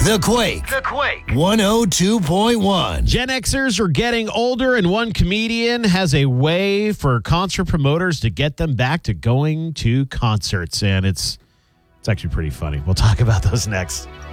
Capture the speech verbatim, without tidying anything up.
The Quake. The Quake. one oh two point one. Gen Xers are getting older, and one comedian has a way for concert promoters to get them back to going to concerts, and it's it's actually pretty funny. We'll talk about those next.